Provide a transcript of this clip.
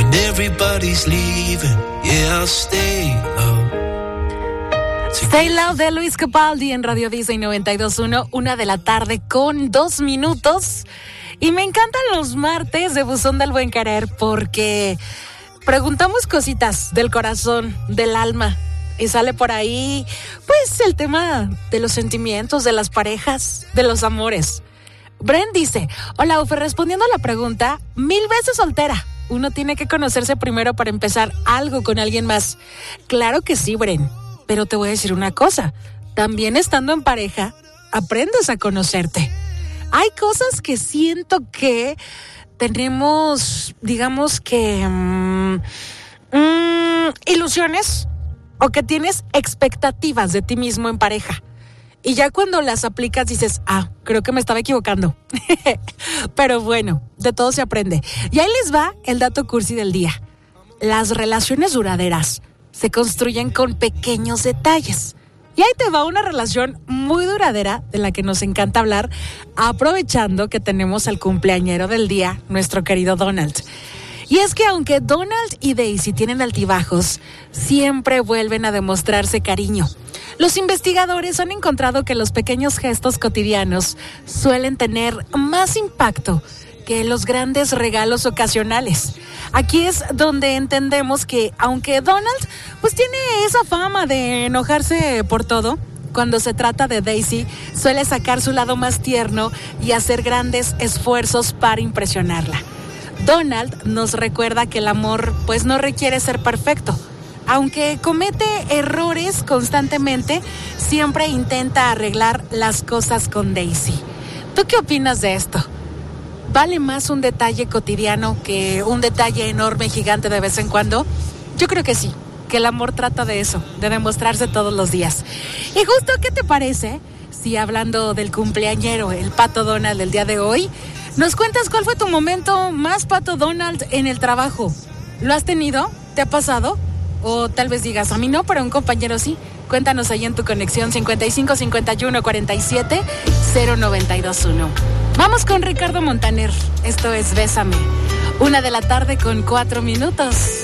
Everybody's leaving, yeah, I'll stay low. Stay Loud de Luis Capaldi en Radio Disney 92.1, 1:02 p.m. Y me encantan los martes de Buzón del Buen Querer porque preguntamos cositas del corazón, del alma. Y sale por ahí, pues, el tema de los sentimientos, de las parejas, de los amores. Bren dice, hola, Ufe, respondiendo a la pregunta, 1000 veces soltera. Uno tiene que conocerse primero para empezar algo con alguien más. Claro que sí, Bren. Pero te voy a decir una cosa, también estando en pareja, aprendes a conocerte. Hay cosas que siento que tenemos, digamos que, ilusiones o que tienes expectativas de ti mismo en pareja. Y ya cuando las aplicas dices, creo que me estaba equivocando. Pero bueno, de todo se aprende. Y ahí les va el dato cursi del día. Las relaciones duraderas se construyen con pequeños detalles. Y ahí te va una relación muy duradera de la que nos encanta hablar, aprovechando que tenemos al cumpleañero del día, nuestro querido Donald. Y es que aunque Donald y Daisy tienen altibajos, siempre vuelven a demostrarse cariño. Los investigadores han encontrado que los pequeños gestos cotidianos suelen tener más impacto que los grandes regalos ocasionales. Aquí es donde entendemos que, aunque Donald pues tiene esa fama de enojarse por todo, cuando se trata de Daisy, suele sacar su lado más tierno y hacer grandes esfuerzos para impresionarla. Donald nos recuerda que el amor pues no requiere ser perfecto. Aunque comete errores constantemente, siempre intenta arreglar las cosas con Daisy. ¿Tú qué opinas de esto? ¿Vale más un detalle cotidiano que un detalle enorme, gigante de vez en cuando? Yo creo que sí, que el amor trata de eso, de demostrarse todos los días. Y justo, ¿qué te parece si hablando del cumpleañero, el Pato Donald del día de hoy, nos cuentas cuál fue tu momento más Pato Donald en el trabajo? ¿Lo has tenido? ¿Te ha pasado? O tal vez digas, a mí no, pero a un compañero sí. Cuéntanos ahí en tu conexión 55 51 47 0921. Vamos con Ricardo Montaner. Esto es Bésame. 1:04 p.m.